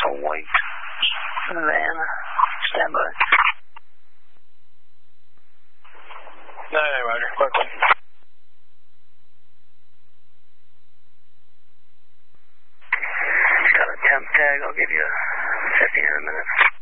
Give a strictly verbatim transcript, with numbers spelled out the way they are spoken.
a white van. Stand by. nine nine, Roger. Quickly. Got a temp tag. I'll give you fifteen in a minute.